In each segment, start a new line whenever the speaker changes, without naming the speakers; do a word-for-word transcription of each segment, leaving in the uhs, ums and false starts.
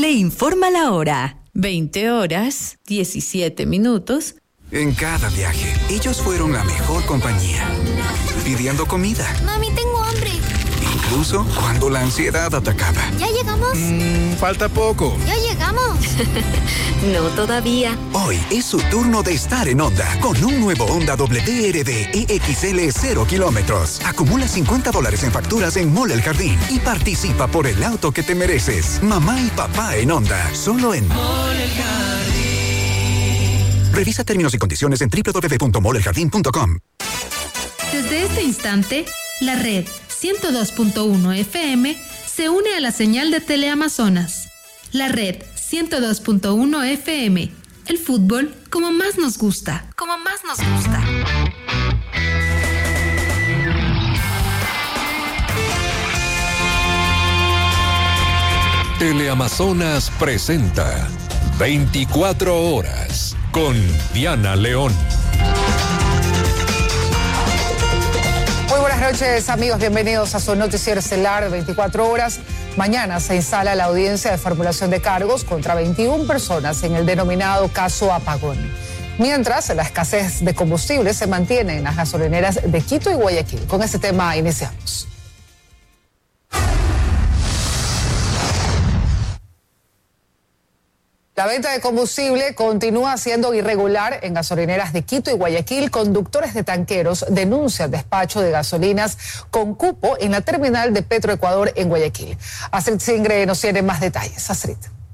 te informa la hora. veinte horas, diecisiete minutos.
En cada viaje, ellos fueron la mejor compañía. Pidiendo comida.
Mami, tengo hambre.
Incluso cuando la ansiedad atacaba.
¿Ya llegamos?
Mm, falta poco.
¿Ya llegamos?
No todavía.
Hoy es su turno de estar en Honda, con un nuevo Honda W R D E X L cero kilómetros. Acumula cincuenta dólares en facturas en Mall El Jardín y participa por el auto que te mereces. Mamá y papá en Honda, solo en Mall El Jardín. Revisa términos y condiciones en doble u doble u doble u punto mall el jardín punto com.
Desde este instante, la red ciento dos punto uno F M se une a la señal de Teleamazonas. La red ciento dos punto uno F M. El fútbol como más nos gusta. Como más nos gusta.
Teleamazonas presenta veinticuatro horas con Diana León.
Muy buenas noches, amigos. Bienvenidos a su noticiero estelar de veinticuatro horas. Mañana se instala la audiencia de formulación de cargos contra veintiuna personas en el denominado caso Apagón. Mientras, la escasez de combustible se mantiene en las gasolineras de Quito y Guayaquil. Con este tema iniciamos. La venta de combustible continúa siendo irregular en gasolineras de Quito y Guayaquil. Conductores de tanqueros denuncian despacho de gasolinas con cupo en la terminal de Petroecuador en Guayaquil. Astrid Singre nos tiene más detalles. Astrid.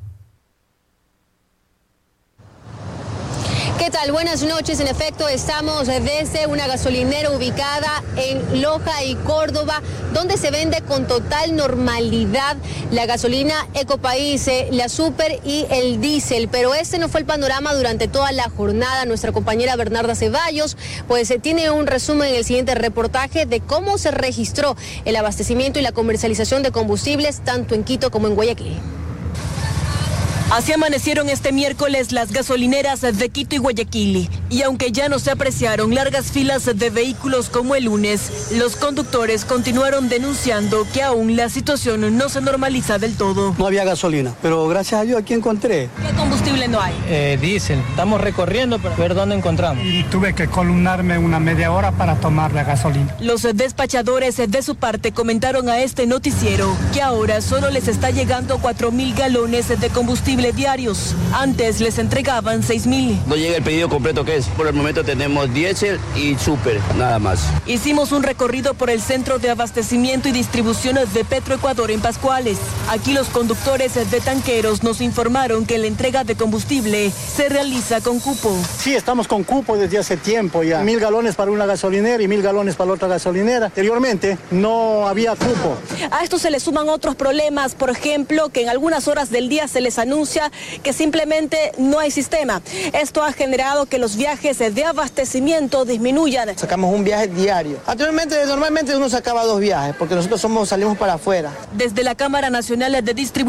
¿Qué tal? Buenas noches. En efecto, estamos desde una gasolinera ubicada en Loja y Córdoba, donde se vende con total normalidad la gasolina Ecopaís, la Super y el diésel. Pero este no fue el panorama durante toda la jornada. Nuestra compañera Bernarda Ceballos pues tiene un resumen en el siguiente reportaje de cómo se registró el abastecimiento y la comercialización de combustibles tanto en Quito como en Guayaquil.
Así amanecieron este miércoles las gasolineras de Quito y Guayaquil, y aunque ya no se apreciaron largas filas de vehículos como el lunes, los conductores continuaron denunciando que aún la situación no se normaliza del todo.
No había gasolina, pero gracias a Dios aquí encontré.
¿Qué combustible no hay?
Eh, diésel. Estamos recorriendo para ver dónde encontramos.
Y tuve que columnarme una media hora para tomar la gasolina.
Los despachadores de su parte comentaron a este noticiero que ahora solo les está llegando cuatro mil galones de combustible diarios. Antes les entregaban seis mil.
No llega el pedido completo que es. Por el momento tenemos diésel y super, nada más.
Hicimos un recorrido por el centro de abastecimiento y distribución de Petroecuador en Pascuales. Aquí los conductores de tanqueros nos informaron que la entrega de combustible se realiza con cupo.
Sí, estamos con cupo desde hace tiempo ya. Mil galones para una gasolinera y mil galones para la otra gasolinera. Anteriormente no había cupo.
A esto se le suman otros problemas, por ejemplo, que en algunas horas del día se les anuncia que simplemente no hay sistema. Esto ha generado que los viajes de abastecimiento disminuyan.
Sacamos un viaje diario. Actualmente, normalmente uno sacaba dos viajes, porque nosotros somos, salimos para afuera.
Desde la Cámara Nacional de Distribución